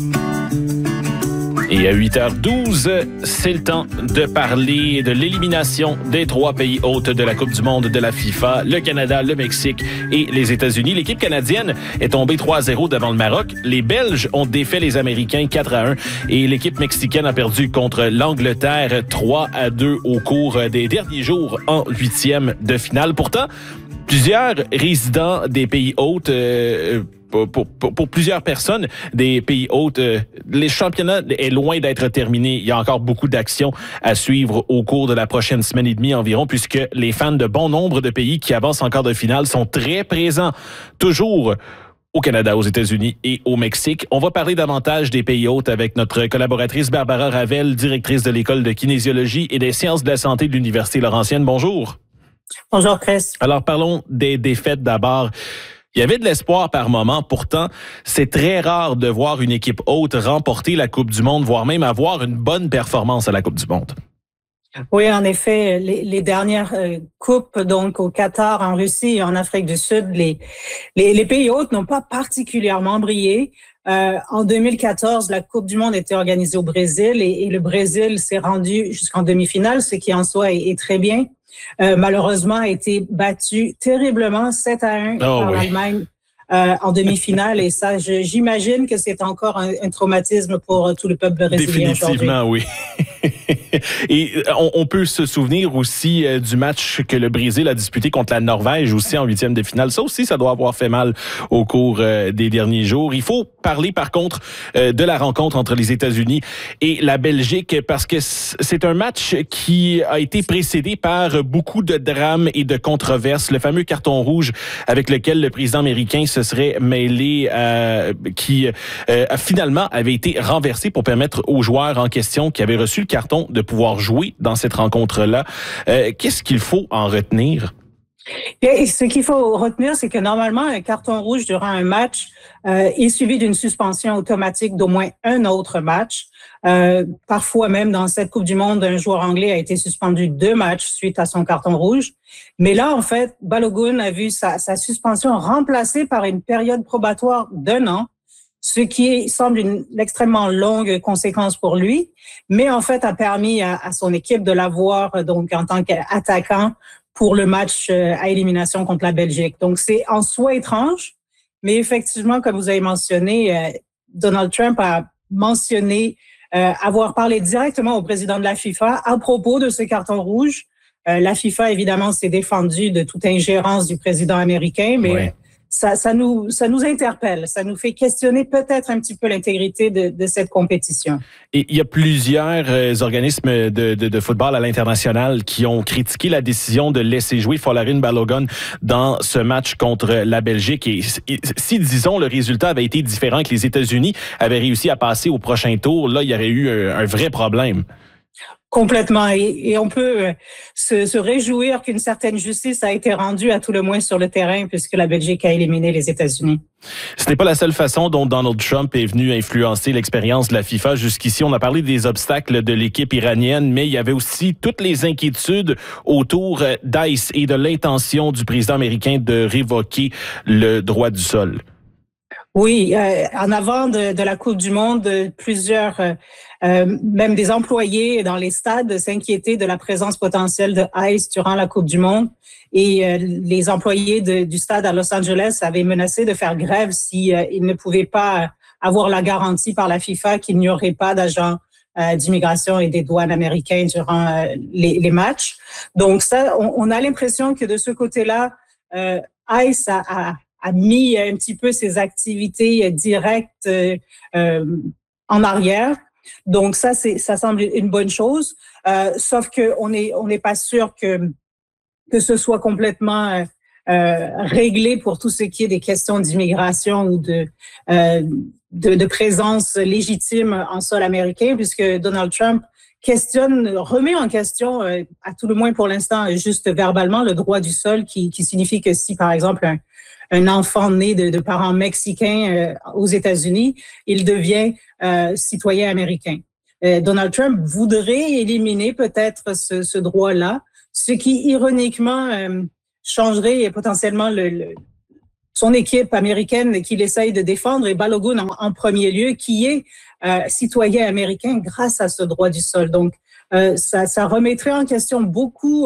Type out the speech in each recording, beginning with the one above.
Et à 8h12, c'est le temps de parler de l'élimination des 3 pays hôtes de la Coupe du monde de la FIFA, le Canada, le Mexique et les États-Unis. L'équipe canadienne est tombée 3-0 devant le Maroc. Les Belges ont défait les Américains 4-1 et l'équipe mexicaine a perdu contre l'Angleterre 3-2 au cours des derniers jours en 8e de finale. Pourtant, plusieurs résidents des pays hôtes pour plusieurs personnes des pays hôtes, le championnat est loin d'être terminé. Il y a encore beaucoup d'actions à suivre au cours de la prochaine semaine et demie environ, puisque les fans de bon nombre de pays qui avancent en quart de finale sont très présents, toujours au Canada, aux États-Unis et au Mexique. On va parler davantage des pays hôtes avec notre collaboratrice Barbara Ravel, directrice de l'École de kinésiologie et des sciences de la santé de l'Université Laurentienne. Bonjour. Bonjour, Chris. Alors, parlons des défaites d'abord. Il y avait de l'espoir par moment. Pourtant, c'est très rare de voir une équipe hôte remporter la Coupe du monde, voire même avoir une bonne performance à la Coupe du monde. Oui, en effet, les dernières coupes, donc au Qatar, en Russie et en Afrique du Sud, les pays hôtes n'ont pas particulièrement brillé. En 2014, la Coupe du monde était organisée au Brésil et le Brésil s'est rendu jusqu'en demi-finale, ce qui en soi est très bien. Malheureusement, a été battu terriblement 7-1 par l'Allemagne en demi-finale. Et ça, j'imagine que c'est encore un traumatisme pour tout le peuple brésilien. Définitivement, oui. Et on peut se souvenir aussi du match que le Brésil a disputé contre la Norvège aussi en 8e de finale. Ça aussi, ça doit avoir fait mal au cours des derniers jours. Il faut parler par contre de la rencontre entre les États-Unis et la Belgique parce que c'est un match qui a été précédé par beaucoup de drames et de controverses. Le fameux carton rouge avec lequel le président américain se serait mêlé, qui finalement avait été renversé pour permettre aux joueurs en question qui avaient reçu le carton de pouvoir jouer dans cette rencontre-là. Qu'est-ce qu'il faut en retenir? Et ce qu'il faut retenir, c'est que normalement, un carton rouge durant un match est suivi d'une suspension automatique d'au moins un autre match. Parfois même, dans cette Coupe du monde, un joueur anglais a été suspendu 2 matchs suite à son carton rouge. Mais là, en fait, Balogun a vu sa suspension remplacée par une période probatoire d'1 an, ce qui semble une extrêmement longue conséquence pour lui, mais en fait a permis à son équipe de l'avoir donc en tant qu'attaquant pour le match à élimination contre la Belgique. Donc c'est en soi étrange, mais effectivement, comme vous avez mentionné, Donald Trump a mentionné avoir parlé directement au président de la FIFA à propos de ce carton rouge. La FIFA, évidemment, s'est défendue de toute ingérence du président américain, mais ouais. Ça nous interpelle, ça nous fait questionner peut-être un petit peu l'intégrité de cette compétition. Et il y a plusieurs organismes de football à l'international qui ont critiqué la décision de laisser jouer Folarin Balogun dans ce match contre la Belgique. Et si, disons, le résultat avait été différent, que les États-Unis avaient réussi à passer au prochain tour, là, il y aurait eu un vrai problème. Complètement. Et on peut se réjouir qu'une certaine justice a été rendue, à tout le moins sur le terrain, puisque la Belgique a éliminé les États-Unis. Ce n'est pas la seule façon dont Donald Trump est venu influencer l'expérience de la FIFA. Jusqu'ici, on a parlé des obstacles de l'équipe iranienne, mais il y avait aussi toutes les inquiétudes autour d'ICE et de l'intention du président américain de révoquer le droit du sol. Oui, en avant de la Coupe du monde, plusieurs, même des employés dans les stades s'inquiétaient de la présence potentielle de ICE durant la Coupe du monde. Et les employés du stade à Los Angeles avaient menacé de faire grève si ils ne pouvaient pas avoir la garantie par la FIFA qu'il n'y aurait pas d'agents d'immigration et des douanes américains durant les matchs. Donc ça, on a l'impression que de ce côté-là, ICE a mis un petit peu ses activités directes en arrière. Donc ça semble une bonne chose. Sauf que on n'est pas sûr que ce soit complètement réglé pour tout ce qui est des questions d'immigration ou de présence légitime en sol américain, puisque Donald Trump remet en question, à tout le moins pour l'instant, juste verbalement, le droit du sol, qui signifie que si, par exemple, un enfant né de parents mexicains aux États-Unis, il devient citoyen américain. Donald Trump voudrait éliminer peut-être ce droit-là, ce qui, ironiquement, changerait potentiellement son équipe américaine qu'il essaye de défendre et Balogun en premier lieu, qui est citoyen américain grâce à ce droit du sol. Donc, ça remettrait en question beaucoup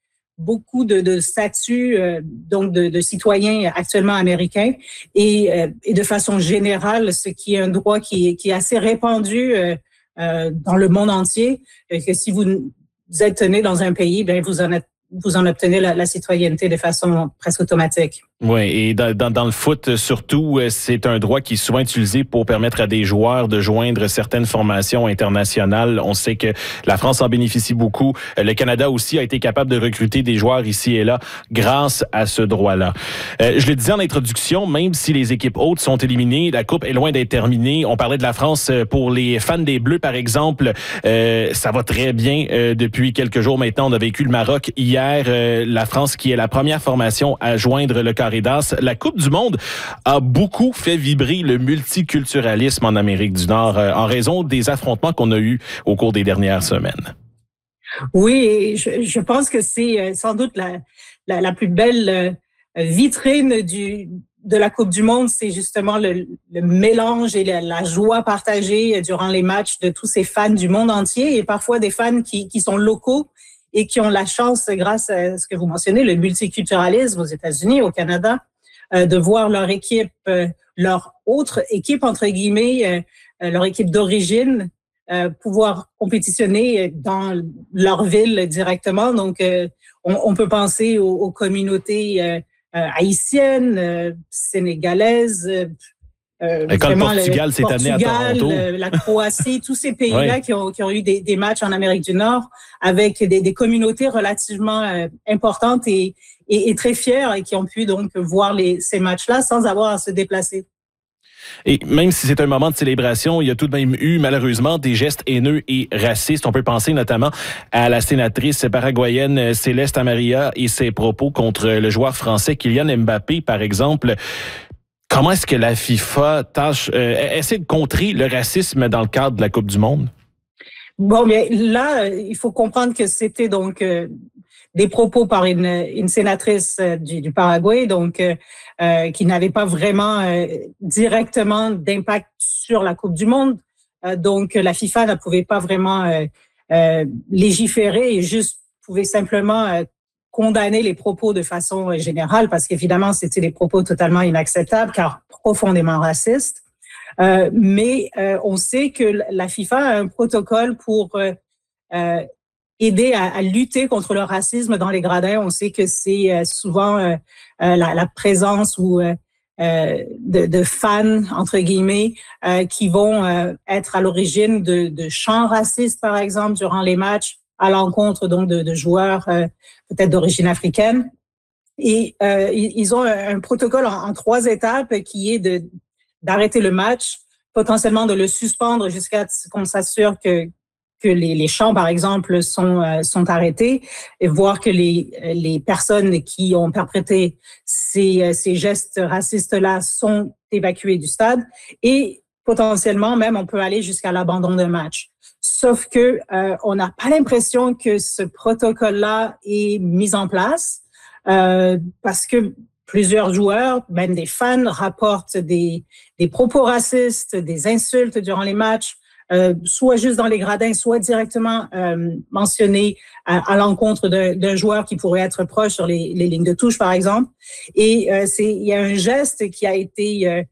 de statuts donc de citoyens actuellement américains et de façon générale, ce qui est un droit qui est assez répandu dans le monde entier, que si vous êtes né dans un pays, bien vous en obtenez la citoyenneté de façon presque automatique. Oui, et dans le foot, surtout, c'est un droit qui est souvent utilisé pour permettre à des joueurs de joindre certaines formations internationales. On sait que la France en bénéficie beaucoup. Le Canada aussi a été capable de recruter des joueurs ici et là grâce à ce droit-là. Je le disais en introduction, même si les équipes hautes sont éliminées, la Coupe est loin d'être terminée. On parlait de la France pour les fans des Bleus, par exemple. Ça va très bien depuis quelques jours maintenant. On a vécu le Maroc hier. La France qui est la première formation à joindre le carré d'as. La Coupe du monde a beaucoup fait vibrer le multiculturalisme en Amérique du Nord en raison des affrontements qu'on a eus au cours des dernières semaines. Oui, je pense que c'est sans doute la plus belle vitrine de la Coupe du monde, c'est justement le mélange et la joie partagée durant les matchs de tous ces fans du monde entier et parfois des fans qui sont locaux et qui ont la chance, grâce à ce que vous mentionnez, le multiculturalisme aux États-Unis, au Canada, de voir leur équipe, leur autre équipe, entre guillemets, leur équipe d'origine, pouvoir compétitionner dans leur ville directement. Donc, on peut penser aux communautés haïtiennes, sénégalaises, quand le Portugal s'est amené à Toronto. La Croatie, tous ces pays-là qui ont eu des matchs en Amérique du Nord avec des communautés relativement importantes et très fières et qui ont pu donc voir ces matchs-là sans avoir à se déplacer. Et même si c'est un moment de célébration, il y a tout de même eu, malheureusement, des gestes haineux et racistes. On peut penser notamment à la sénatrice paraguayenne Céleste Amarilla et ses propos contre le joueur français Kylian Mbappé, par exemple. Comment est-ce que la FIFA essaie de contrer le racisme dans le cadre de la Coupe du monde? Bon, bien là, il faut comprendre que c'était donc des propos par une sénatrice du Paraguay, donc qui n'avait pas vraiment directement d'impact sur la Coupe du monde. Donc la FIFA ne pouvait pas vraiment légiférer et juste pouvait simplement condamner les propos de façon générale, parce qu'évidemment, c'était des propos totalement inacceptables, car profondément racistes. Mais on sait que la FIFA a un protocole pour aider à lutter contre le racisme dans les gradins. On sait que c'est souvent la présence de fans, entre guillemets, qui vont être à l'origine de chants racistes, par exemple, durant les matchs, à l'encontre donc de joueurs peut-être d'origine africaine. Et ils ont un protocole en 3 étapes qui est d'arrêter le match, potentiellement de le suspendre jusqu'à ce qu'on s'assure que les chants, par exemple, sont arrêtés, et voir que les personnes qui ont perpétré ces gestes racistes-là sont évacuées du stade. Et potentiellement, même, on peut aller jusqu'à l'abandon d'un match. Sauf que on n'a pas l'impression que ce protocole-là est mis en place parce que plusieurs joueurs, même des fans, rapportent des propos racistes, des insultes durant les matchs, soit juste dans les gradins, soit directement mentionnés à l'encontre d'un joueur qui pourrait être proche sur les lignes de touche, par exemple. Et il y a un geste qui a été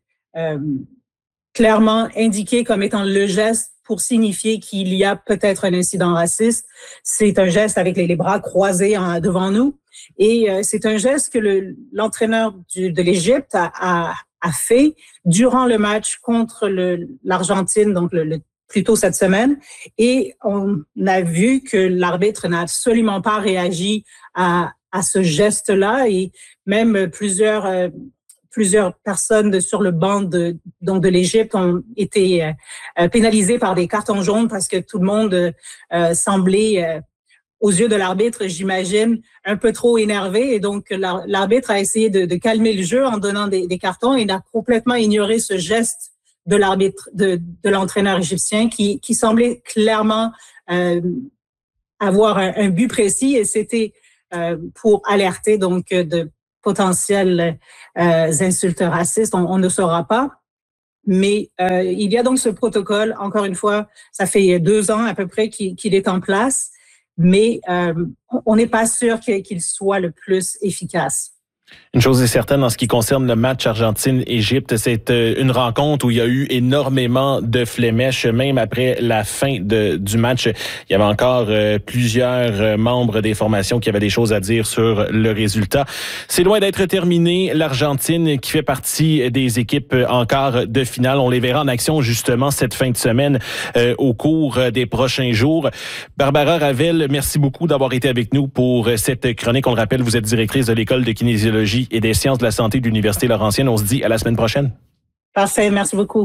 clairement indiqué comme étant le geste pour signifier qu'il y a peut-être un incident raciste. C'est un geste avec les bras croisés devant nous. Et c'est un geste que l'entraîneur de l'Égypte a fait durant le match contre l'Argentine, donc plus tôt cette semaine. Et on a vu que l'arbitre n'a absolument pas réagi à ce geste-là. Et même plusieurs personnes sur le banc de l'Égypte ont été pénalisées par des cartons jaunes parce que tout le monde semblait, aux yeux de l'arbitre, j'imagine, un peu trop énervé. Et donc, l'arbitre a essayé de calmer le jeu en donnant des cartons et n'a complètement ignoré ce geste de l'arbitre, de l'entraîneur égyptien qui semblait clairement avoir un but précis, et c'était pour alerter donc potentielles insultes racistes. On ne saura pas. Mais il y a donc ce protocole. Encore une fois, ça fait 2 ans à peu près qu'il est en place, mais on n'est pas sûr qu'il soit le plus efficace. Une chose est certaine en ce qui concerne le match Argentine-Égypte, c'est une rencontre où il y a eu énormément de flémèches, même après la fin du match. Il y avait encore plusieurs membres des formations qui avaient des choses à dire sur le résultat. C'est loin d'être terminé. L'Argentine, qui fait partie des équipes en quart de finale, on les verra en action justement cette fin de semaine au cours des prochains jours. Barbara Ravel, merci beaucoup d'avoir été avec nous pour cette chronique. On le rappelle, vous êtes directrice de l'École de kinésiologie et des sciences de la santé de l'Université Laurentienne. On se dit à la semaine prochaine. Parfait, merci beaucoup.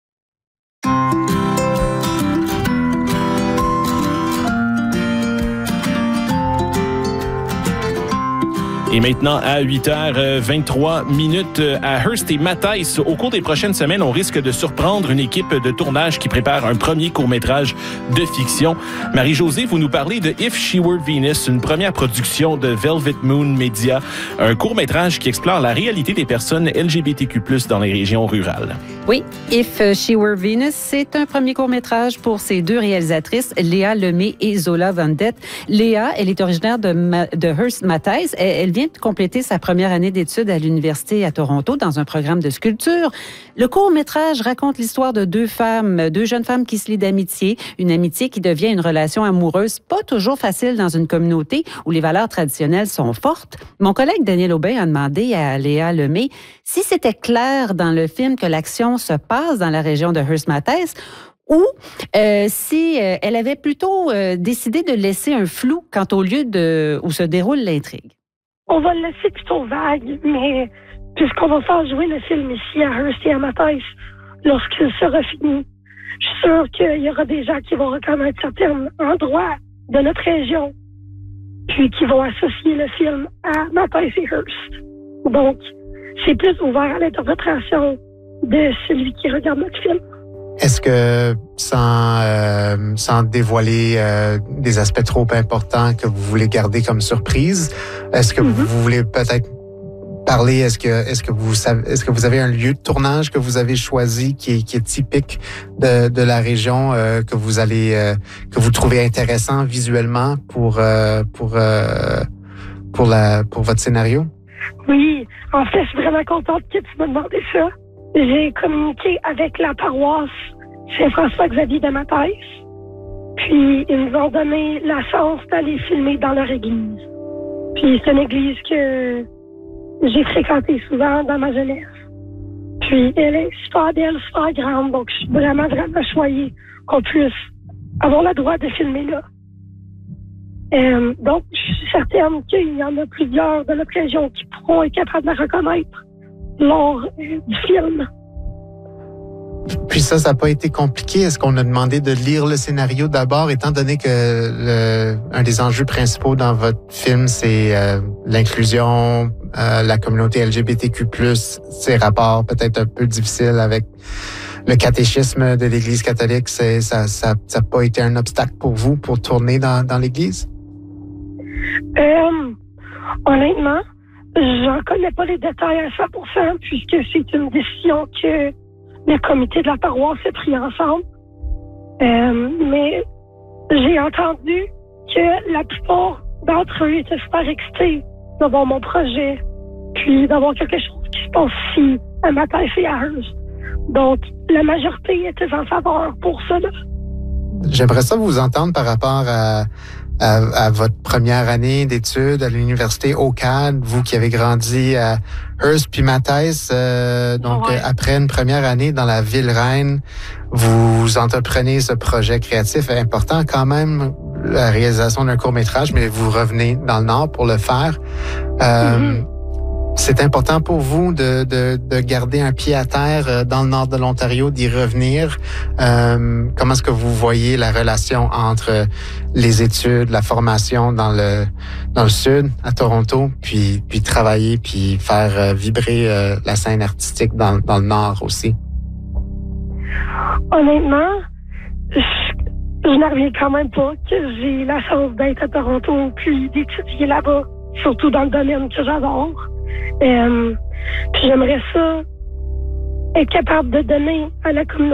Et maintenant, à 8h23 à Hearst et Matthijs. Au cours des prochaines semaines, on risque de surprendre une équipe de tournage qui prépare un premier court-métrage de fiction. Marie-Josée, vous nous parlez de If She Were Venus, une première production de Velvet Moon Media, un court-métrage qui explore la réalité des personnes LGBTQ+, dans les régions rurales. Oui, If She Were Venus, c'est un premier court-métrage pour ces 2 réalisatrices, Léa Lemay et Zola Van Det. Léa, elle est originaire de Hearst Matthijs. Elle vient de compléter sa première année d'études à l'université à Toronto dans un programme de sculpture. Le court-métrage raconte l'histoire de 2 jeunes femmes qui se lient d'amitié, une amitié qui devient une relation amoureuse pas toujours facile dans une communauté où les valeurs traditionnelles sont fortes. Mon collègue Daniel Aubin a demandé à Léa Lemay si c'était clair dans le film que l'action se passe dans la région de Hearst Matthijs ou si elle avait plutôt décidé de laisser un flou quant au lieu où se déroule l'intrigue. On va le laisser plutôt vague, mais puisqu'on va faire jouer le film ici à Hearst et à Matthijs lorsqu'il sera fini, je suis sûre qu'il y aura des gens qui vont reconnaître certains endroits de notre région, puis qui vont associer le film à Matthijs et Hearst. Donc, c'est plus ouvert à l'interprétation de celui qui regarde notre film. Est-ce que, sans dévoiler des aspects trop importants que vous voulez garder comme surprise, est-ce que vous voulez peut-être parler, est-ce que vous avez un lieu de tournage que vous avez choisi qui est typique de la région que vous trouvez intéressant visuellement pour votre scénario? Oui, en fait, je suis vraiment contente que tu m'as demandé ça. J'ai communiqué avec la paroisse Saint-François-Xavier de Matthijs. Puis, ils nous ont donné la chance d'aller filmer dans leur église. Puis, c'est une église que j'ai fréquentée souvent dans ma jeunesse. Puis, elle est super belle, super grande. Donc, je suis vraiment, vraiment choyée qu'on puisse avoir le droit de filmer là. Donc, je suis certaine qu'il y en a plusieurs de notre région qui pourront être capables de la reconnaître lors du film. Puis ça n'a pas été compliqué. Est-ce qu'on a demandé de lire le scénario d'abord, étant donné que un des enjeux principaux dans votre film, c'est l'inclusion, la communauté LGBTQ+, ces rapports peut-être un peu difficiles avec le catéchisme de l'Église catholique. Ça n'a pas été un obstacle pour vous pour tourner dans l'Église? Honnêtement, j'en connais pas les détails à 100% puisque c'est une décision que le comité de la paroisse a pris ensemble. Mais j'ai entendu que la plupart d'entre eux étaient super excités d'avoir mon projet, puis d'avoir quelque chose qui se passe ici, à Matthijs et à Hearst. Donc, la majorité était en faveur pour cela. J'aimerais ça vous entendre par rapport à votre première année d'études à l'université OCAD, vous qui avez grandi à Hearst puis Matthijs. Après une première année dans la ville reine, vous entreprenez ce projet créatif important quand même, la réalisation d'un court-métrage, mais vous revenez dans le Nord pour le faire. C'est important pour vous de garder un pied à terre dans le nord de l'Ontario, d'y revenir. Comment est-ce que vous voyez la relation entre les études, la formation dans le sud, à Toronto, puis travailler, puis faire vibrer la scène artistique dans le nord aussi? Honnêtement, je n'en reviens quand même pas que j'ai la chance d'être à Toronto puis d'étudier là-bas, surtout dans le domaine que j'adore. Puis j'aimerais ça être capable de donner à la communauté